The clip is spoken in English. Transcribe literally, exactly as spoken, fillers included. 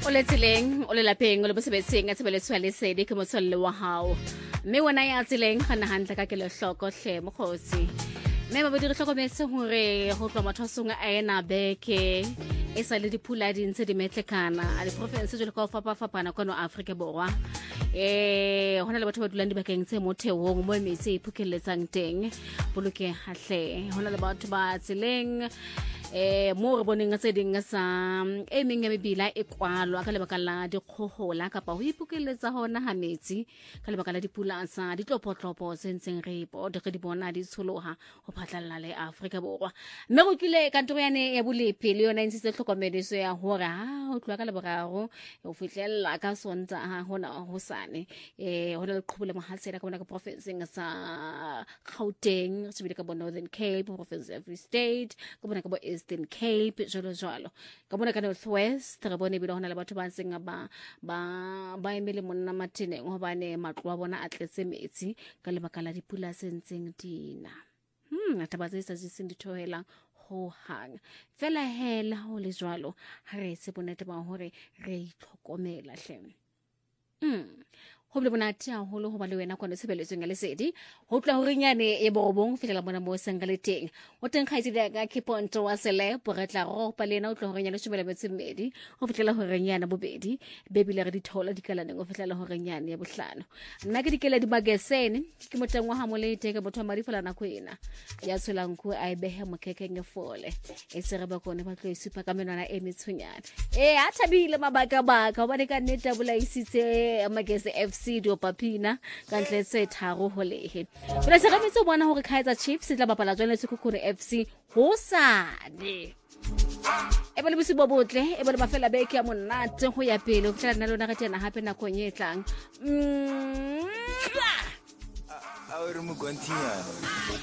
o le tseleng o le lapeng o le mosebetsing a tshebeletso ya lesedi ke motswalle wa hao mme wena ya tseleng gana hantle ka kelohloko hle mokgotsi mme ba dire hlokometse hore go tloa mathwasong a ena beke e sa le dipula di ntse di metlekana a di province jole ka fapa fapana kono Afrika Borwa eh hona le batho ba dulang dibakeng tse motheong mo metsi e phukelletsang teng boloke hahle hona le batho ba tseleng eh mo re boneng tse ding sa e meng ya mebila e kwalwa ka lebaka la dikgohola kapa ho ipukeletsa hona ha metsi ka lebaka la dipula tsa ditlopotlopo sentseng re ipo di re di bona di tsholoha ho phatlalla le Afrika Borwa mme go kile kantoro yane ya bolepi le yona intse tlhokomediso ya hore ha ho tloa ka leboraro o fitlhella ka sonta ha hona ho sane eh hona le qhubule mohatsela ka bona ka provinceng sa Gauteng se bile ka bona Northern Cape province of Free State ka bona ka bo Eastern Cape jalo jalo ka bona ka North West re bone bile hona le batho ba ntseng ba ba ba emele monna matheneng hobane matlo a bona a tletse metsi ka lebaka la dipula sentseng dina hm taba tse sa se di thohelang ho hang fela hela ho le jwalo ha re se bonete ba hore re itlhokomela hle hm ho bile bonate haholo ho ba le wena kwana sebeletsong ya lesedi ho tla hore nyane e borobong fetela bona mo sengale teng o teng khaitsi ka Kiponto wa sele poretla ro pa lena o tla hore nyane shumela metsimedi ho fetela hore nyana bobedi bebile re di thola dikalaneng o fetela hore nyane ya bohlano nna ke dikela di magesene ke moteng wa ha molete ka motho wa marifola na kwena ya tshelang ku a behe mokekeng fole e sere ba kone ba tlo isupa ka menwana e metsunyana e a thabile mabaka baka ba le ka neta bolaisitse magese F C dio papina ka ntle tse tharo ho lehe bula se gametso bona hore Kaizer Chiefs tla bapala jwale sekukure F C ho sane e bole bosibo botle e bole ba fela beke ya monate ho ya pele o tla nna lona ga tena hape na konyetlang mm a a re mo kontinyana